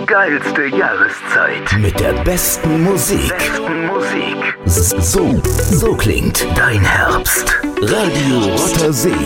geilste Jahreszeit. Mit der besten Musik. So klingt dein Herbst. Radio Rotter See.